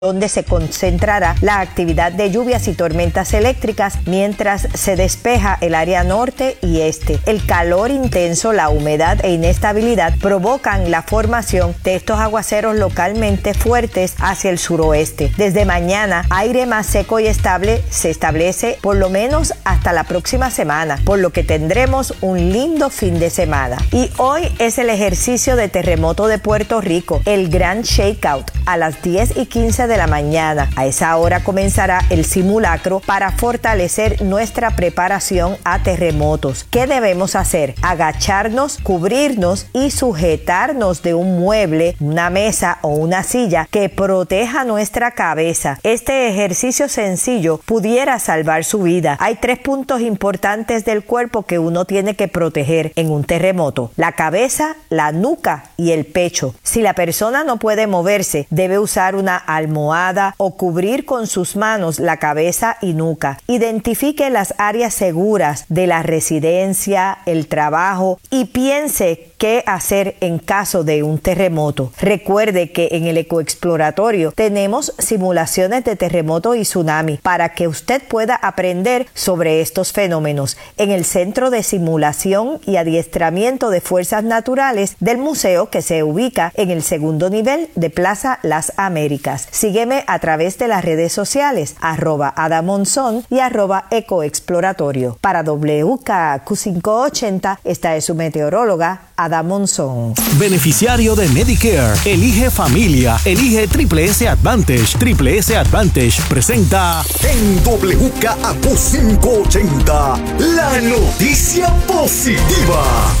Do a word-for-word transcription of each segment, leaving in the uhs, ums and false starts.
donde se concentrará la actividad de lluvias y tormentas eléctricas mientras se despeja el área norte y este. El calor intenso, la humedad e inestabilidad provocan la formación de estos aguaceros localmente fuertes hacia el suroeste. Desde mañana, aire más seco y estable se establece por lo menos hasta la próxima semana, por lo que tendremos un lindo fin de semana. Y hoy es el ejercicio de terremoto de Puerto Rico, el Gran Shakeout, a las diez y quince de la mañana. A esa hora comenzará el simulacro para fortalecer nuestra preparación a terremotos. ¿Qué debemos hacer? Agacharnos, cubrirnos y sujetarnos de un mueble, una mesa o una silla que proteja nuestra cabeza. Este ejercicio sencillo pudiera salvar su vida. Hay tres puntos importantes del cuerpo que uno tiene que proteger en un terremoto: la cabeza, la nuca y el pecho. Si la persona no puede moverse, debe usar una almohada o cubrir con sus manos la cabeza y nuca. Identifique las áreas seguras de la residencia, el trabajo y piense qué hacer en caso de un terremoto. Recuerde que en el ecoexploratorio tenemos simulaciones de terremoto y tsunami para que usted pueda aprender sobre estos fenómenos en el Centro de Simulación y Adiestramiento de Fuerzas Naturales del museo, que se ubica en el segundo nivel de Plaza Las Américas. Sígueme a través de las redes sociales, arroba Adamonzón y arroba ecoexploratorio. Para W K Q quinientos ochenta, esta es su meteoróloga, Ada Monzón. Beneficiario de Medicare. Elige familia. Elige Triple S Advantage. Triple S Advantage presenta en W K Q quinientos ochenta, la noticia positiva.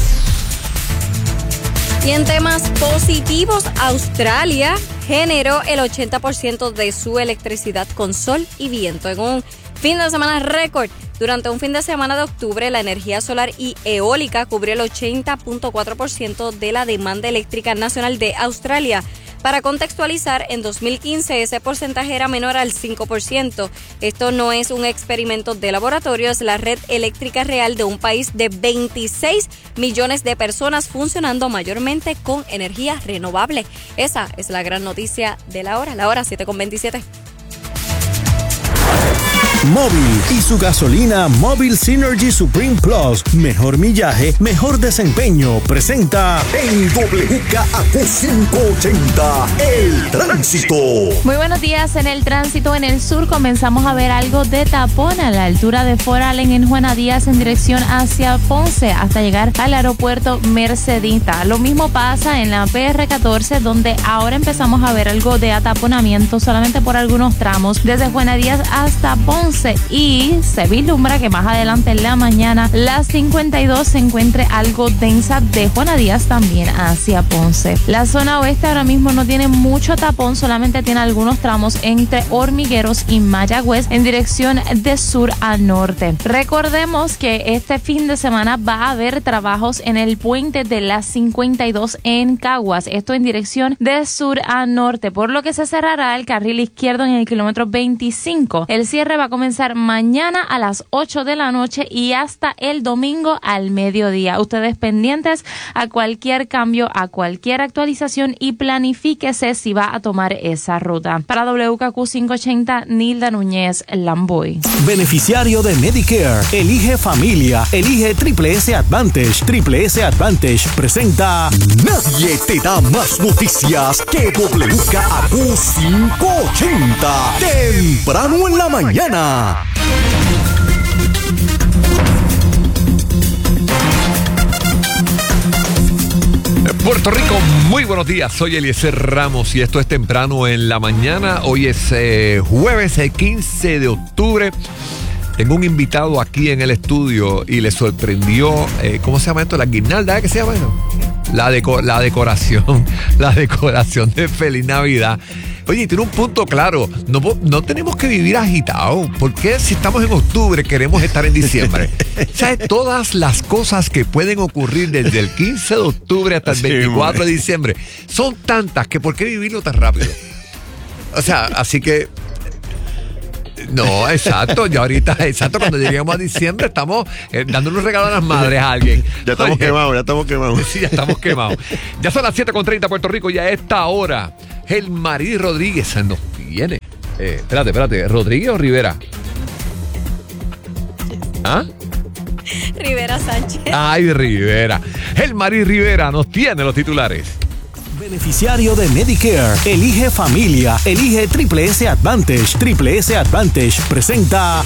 Y en temas positivos, Australia generó el ochenta por ciento de su electricidad con sol y viento en un fin de semana récord. Durante un fin de semana de octubre, la energía solar y eólica cubrió el ochenta punto cuatro por ciento de la demanda eléctrica nacional de Australia. Para contextualizar, en dos mil quince ese porcentaje era menor al cinco por ciento. Esto no es un experimento de laboratorio, es la red eléctrica real de un país de veintiséis millones de personas funcionando mayormente con energía renovable. Esa es la gran noticia de la hora, la hora siete con veintisiete. Móvil y su gasolina Móvil Synergy Supreme Plus. Mejor millaje, mejor desempeño. Presenta en W K Q quinientos ochenta, el tránsito. Muy buenos días. En el tránsito en el sur comenzamos a ver algo de tapón a la altura de Fort Allen en Juana Díaz en dirección hacia Ponce hasta llegar al aeropuerto Mercedita. Lo mismo pasa en la P R catorce, donde ahora empezamos a ver algo de ataponamiento solamente por algunos tramos desde Juana Díaz hasta Ponce. Y se vislumbra que más adelante en la mañana la cincuenta y dos se encuentre algo densa de Juana Díaz también hacia Ponce. La zona oeste ahora mismo no tiene mucho tapón, solamente tiene algunos tramos entre Hormigueros y Mayagüez en dirección de sur a norte. Recordemos que este fin de semana va a haber trabajos en el puente de la cincuenta y dos en Caguas, esto en dirección de sur a norte, por lo que se cerrará el carril izquierdo en el kilómetro veinticinco. El cierre va a comenzar mañana a las ocho de la noche y hasta el domingo al mediodía. Ustedes pendientes a cualquier cambio, a cualquier actualización y planifíquese si va a tomar esa ruta. Para W K Q quinientos ochenta, Nilda Núñez Lamboy. Beneficiario de Medicare. Elige familia. Elige Triple S Advantage. Triple S Advantage presenta nadie te da más noticias que W K Q quinientos ochenta. Temprano en la mañana. Puerto Rico, muy buenos días. Soy Eliezer Ramos y esto es Temprano en la Mañana. Hoy es eh, jueves el quince de octubre. Tengo un invitado aquí en el estudio y le sorprendió, eh, ¿cómo se llama esto? La guirnalda, ¿qué se llama eso? La, deco- la decoración, la decoración de Feliz Navidad. Oye, tiene un punto claro, no, no tenemos que vivir agitados. ¿Por qué si estamos en octubre queremos estar en diciembre? ¿Sabes? Todas las cosas que pueden ocurrir desde el quince de octubre hasta el veinticuatro de diciembre son tantas que ¿por qué vivirlo tan rápido? O sea, así que... No, exacto, ya ahorita, exacto, cuando lleguemos a diciembre estamos eh, dándole un regalo a las madres a alguien. Ya estamos Oye, quemados, ya estamos quemados. Sí, ya estamos quemados. Ya son las siete con treinta Puerto Rico y a esta hora Gelmarí Rodríguez nos tiene. Eh, espérate, espérate, ¿Rodríguez o Rivera? ¿Ah? Rivera Sánchez. Ay, Rivera. Gelmarí Rivera nos tiene los titulares. Beneficiario de Medicare. Elige familia. Elige Triple S Advantage. Triple S Advantage presenta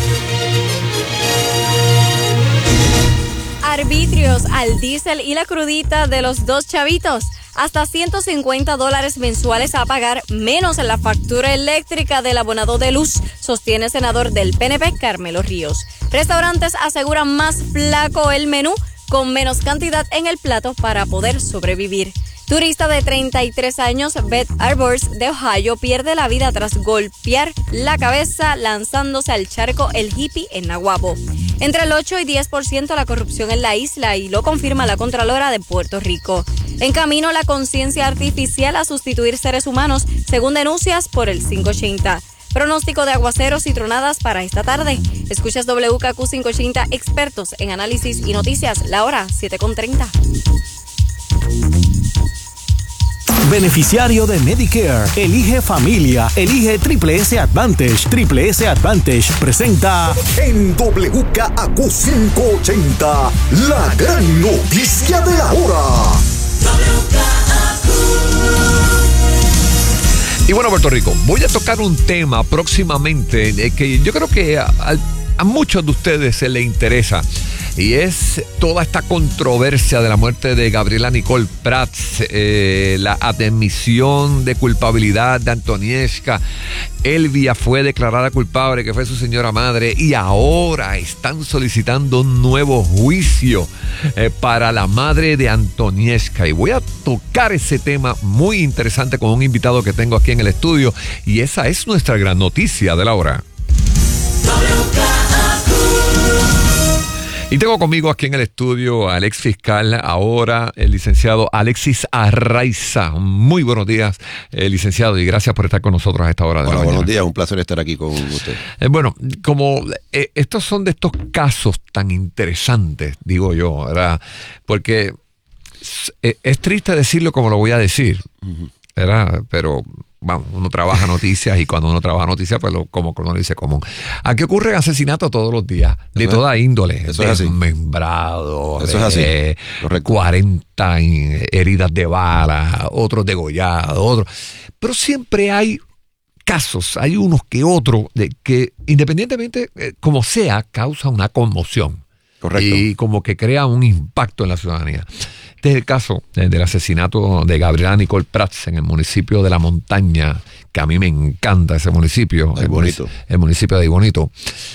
Arbitrios al diésel y la crudita de los dos chavitos. Hasta ciento cincuenta dólares mensuales a pagar menos en la factura eléctrica del abonado de luz, sostiene senador del P N P Carmelo Ríos. Restaurantes aseguran más flaco el menú con menos cantidad en el plato para poder sobrevivir. Turista de treinta y tres años, Beth Arbors de Ohio, pierde la vida tras golpear la cabeza lanzándose al charco El Hippie en Naguabo. Entre el ocho y diez por ciento la corrupción en la isla y lo confirma la Contralora de Puerto Rico. En camino la conciencia artificial a sustituir seres humanos, según denuncias por el quinientos ochenta. Pronóstico de aguaceros y tronadas para esta tarde. Escuchas W K Q quinientos ochenta, expertos en análisis y noticias. La hora siete con treinta. Beneficiario de Medicare. Elige familia. Elige Triple S Advantage. Triple S Advantage presenta En W K Q quinientos ochenta, la gran noticia de la hora. Y bueno, Puerto Rico, voy a tocar un tema próximamente eh, que yo creo que a, a, a muchos de ustedes se les interesa. Y es toda esta controversia de la muerte de Gabriela Nicole Prats, eh, la admisión de culpabilidad de Antonieshka. Elvia fue declarada culpable, que fue su señora madre, y ahora están solicitando un nuevo juicio eh, para la madre de Antonieshka. Y voy a tocar ese tema muy interesante con un invitado que tengo aquí en el estudio, y esa es nuestra gran noticia de la hora. Y tengo conmigo aquí en el estudio al ex fiscal, ahora el licenciado Alexis Arraiza. Muy buenos días, eh, licenciado, y gracias por estar con nosotros a esta hora de Bueno, la mañana. buenos días, un placer estar aquí con usted. Eh, bueno, como eh, estos son de estos casos tan interesantes, digo yo, ¿verdad? Porque es, es triste decirlo como lo voy a decir, ¿verdad? Pero vamos, uno trabaja noticias y cuando uno trabaja noticias, pues lo, como uno dice común. Aquí ocurren asesinatos todos los días, de Eso toda índole. Eso es así. Desmembrados, Eso es así. eh, cuarenta heridas de bala, otros degollados, otros. Pero siempre hay casos, hay unos que otros, de que independientemente, eh, como sea, causa una conmoción. Correcto. Y como que crea un impacto en la ciudadanía. Este es el caso del asesinato de Gabriela Nicole Prats en el municipio de La Montaña, que a mí me encanta ese municipio. Ay, el, bonito. munic- el municipio de Aybonito.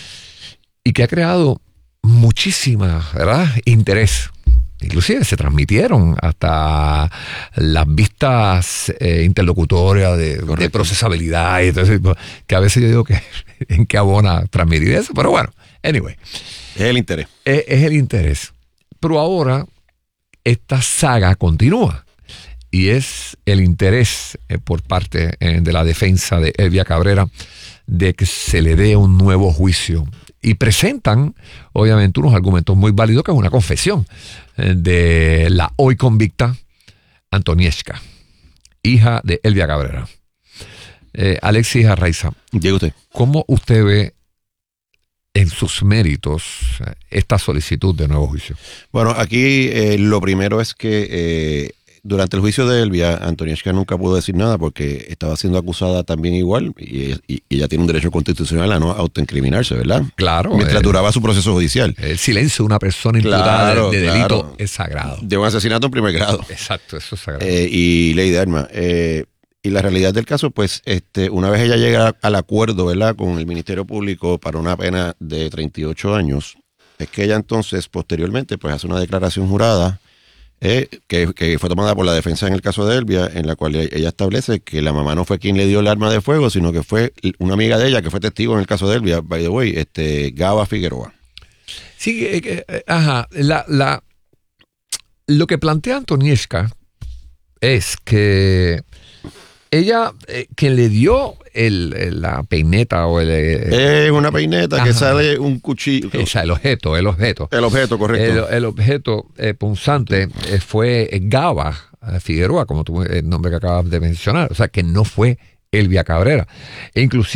Y que ha creado muchísima, ¿verdad?, interés. Inclusive se transmitieron hasta las vistas eh, interlocutorias de, de procesabilidad y entonces, que a veces yo digo que en qué abona transmitir eso, pero bueno, anyway. Es el interés. Es, es el interés. Pero ahora esta saga continúa y es el interés eh, por parte eh, de la defensa de Elvia Cabrera de que se le dé un nuevo juicio. Y presentan, obviamente, unos argumentos muy válidos, que es una confesión eh, de la hoy convicta Antonieshka, hija de Elvia Cabrera. Eh, Alexis Arraiza, Diga usted. ¿cómo usted ve en sus méritos eh, esta solicitud de nuevo juicio? Bueno, aquí eh, lo primero es que eh, durante el juicio de Elvia, Antonieshka nunca pudo decir nada porque estaba siendo acusada también igual y, y, y ella tiene un derecho constitucional a no autoincriminarse, ¿verdad? Claro. Mientras eh, duraba su proceso judicial. El silencio de una persona imputada Claro, de, de delito claro. es sagrado. De un asesinato en primer grado. Exacto, eso es sagrado. Eh, y ley de armas. Eh, y la realidad del caso, pues, este, una vez ella llega al acuerdo, ¿verdad?, con el Ministerio Público para una pena de treinta y ocho años, es que ella entonces, posteriormente, pues, hace una declaración jurada eh, que, que fue tomada por la defensa en el caso de Elvia, en la cual ella establece que la mamá no fue quien le dio el arma de fuego, sino que fue una amiga de ella que fue testigo en el caso de Elvia, by the way, este, Gaba Figueroa. Sí, eh, eh, ajá, la, la, lo que plantea Antonieshka es que ella, eh, quien le dio el, el- la peineta o el... eh, Es una peineta que Ajá. sale un cuchillo. o sea, el objeto, el objeto. El objeto, correcto. El, el objeto eh, punzante eh, fue Gaba Figueroa, como tú, el nombre que acabas de mencionar. O sea, que no fue Elvia Cabrera. E inclusive